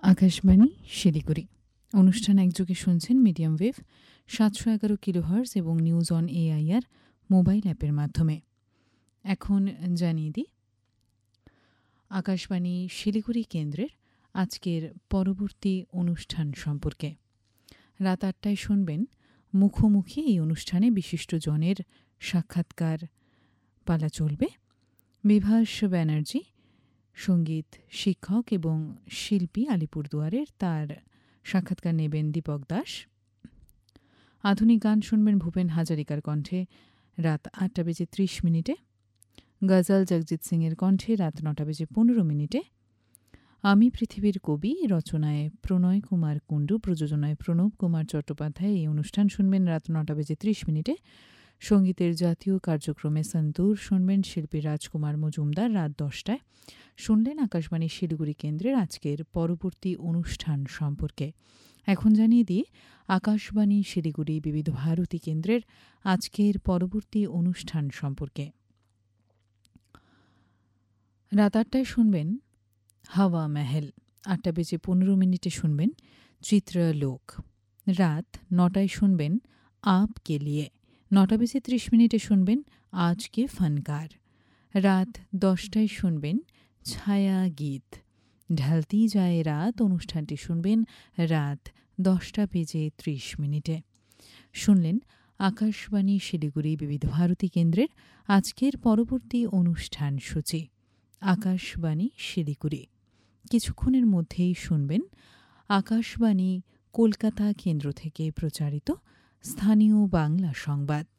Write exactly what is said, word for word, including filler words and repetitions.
আকাশবাণী শিলিগুড়ি অনুষ্ঠান একযোগে শুনছেন মিডিয়াম ওয়েভ সাতশো এগারো কিলোহার্জ এবং নিউজ অন এআইআর মোবাইল অ্যাপের মাধ্যমে। এখন জানিয়ে দিই আকাশবাণী শিলিগুড়ি কেন্দ্রের আজকের পরবর্তী অনুষ্ঠান সম্পর্কে। রাত আটটায় শুনবেন মুখোমুখি। এই অনুষ্ঠানে বিশিষ্ট জনের সাক্ষাৎকার পালা চলবে। বিভাস ব্যানার্জি সঙ্গীত শিক্ষক এবং শিল্পী আলিপুরদুয়ারের, তার সাক্ষাৎকার নেবেন দীপক দাস। আধুনিক গান শুনবেন ভূপেন হাজারিকার কণ্ঠে রাত আটটা বেজে ত্রিশ মিনিটে। গজল জগজিৎ সিংয়ের কণ্ঠে রাত নটা বেজে পনেরো মিনিটে। আমি পৃথিবীর কবি রচনায় প্রণয় কুমার কুণ্ডু, প্রযোজনায় প্রণব কুমার চট্টোপাধ্যায়। এই অনুষ্ঠান শুনবেন রাত নটা বেজে ত্রিশ মিনিটে। সঙ্গীতের জাতীয় কার্যক্রমে সন্তূর শুনবেন শিল্পী রাজকুমার মজুমদার রাত দশটায়। শুনলেন আকাশবাণী শিলিগুড়ি কেন্দ্রের আজকের পরবর্তী অনুষ্ঠান সম্পর্কে। এখন জানিয়ে দিই আকাশবাণী শিলিগুড়ি বিবিধ ভারতী কেন্দ্রের আজকের পরবর্তী অনুষ্ঠান সম্পর্কে। রাত আটটায় শুনবেন হাওয়া মেহেল। আটটা বেজে পনেরো মিনিটে শুনবেন চিত্রলোক। রাত নটায় শুনবেন আপ কে লিয়ে। নটা বেজে ত্রিশ মিনিটে শুনবেন আজকে ফনকার। রাত দশটায় শুনবেন ছায়া গীত। ঢালতেই যায় রাত অনুষ্ঠানটি শুনবেন রাত দশটা বেজে ত্রিশ মিনিটে। শুনলেন আকাশবাণী শিলিগুড়ি বিবিধ ভারতী কেন্দ্রের আজকের পরবর্তী অনুষ্ঠান সূচি। আকাশবাণী শিলিগুড়ি। কিছুক্ষণের মধ্যেই শুনবেন আকাশবাণী কলকাতা কেন্দ্র থেকে প্রচারিত স্থানীয় বাংলা সংবাদ।